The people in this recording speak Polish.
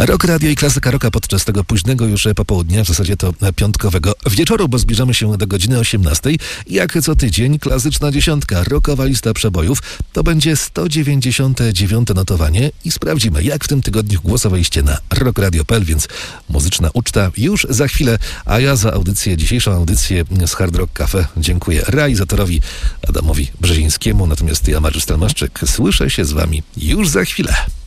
Rock Radio i klasyka rocka podczas tego późnego już popołudnia, w zasadzie to piątkowego wieczoru, bo zbliżamy się do godziny 18. Jak co tydzień klasyczna dziesiątka, rockowa lista przebojów. To będzie 199 notowanie i sprawdzimy, jak w tym tygodniu głosowaliście na rockradio.pl, więc muzyczna uczta już za chwilę, a ja za dzisiejszą audycję z Hard Rock Cafe dziękuję realizatorowi Adamowi Brzezińskiemu, natomiast ja, Mariusz Stelmaszczyk, słyszę się z wami już za chwilę.